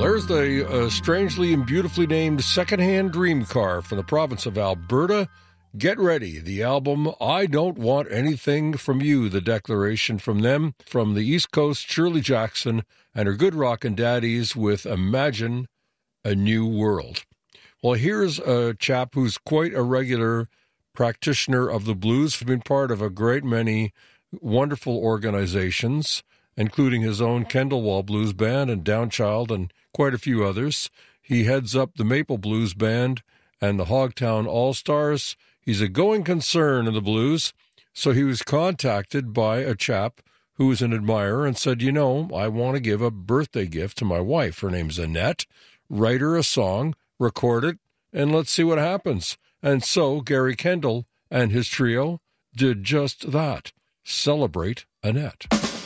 There's the strangely and beautifully named Secondhand Dream Car from the province of Alberta. Get ready, the album I Don't Want Anything From You, the declaration from them, from the East Coast, Shirley Jackson and her good rockin' daddies with Imagine a New World. Well, here's a chap who's quite a regular practitioner of the blues, been part of a great many wonderful organizations, including his own Kendall Wall Blues Band and Downchild and quite a few others. He heads up the Maple Blues Band and the Hogtown All-Stars. He's a going concern in the blues, so he was contacted by a chap who was an admirer and said, you know, I want to give a birthday gift to my wife. Her name's Annette. Write her a song, record it, and let's see what happens. And so Gary Kendall and his trio did just that. Celebrate Annette.